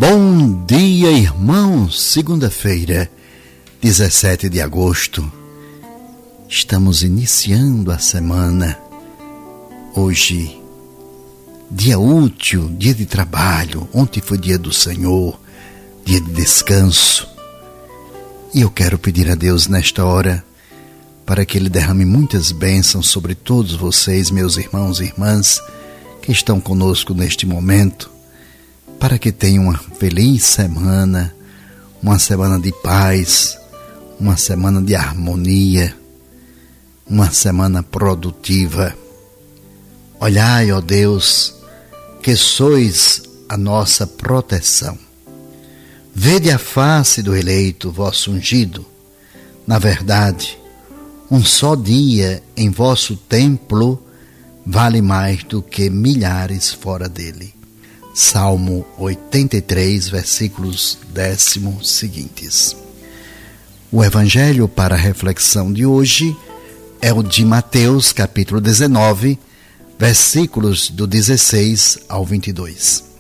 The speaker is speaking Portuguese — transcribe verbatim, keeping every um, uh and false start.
Bom dia, irmãos. Segunda-feira, dezessete de agosto. Estamos iniciando a semana. Hoje, dia útil, dia de trabalho. Ontem foi dia do Senhor, dia de descanso. E eu quero pedir a Deus nesta hora para que Ele derrame muitas bênçãos sobre todos vocês, meus irmãos e irmãs, que estão conosco neste momento, para que tenham uma feliz semana, uma semana de paz, uma semana de harmonia, uma semana produtiva. Olhai, ó Deus, que sois a nossa proteção. Vede a face do eleito, vosso ungido. Na verdade, um só dia em vosso templo vale mais do que milhares fora dele. Salmo oitenta e três, versículos décimo seguintes. O evangelho para a reflexão de hoje é o de Mateus, capítulo dezenove, versículos do dezesseis ao vinte e dois.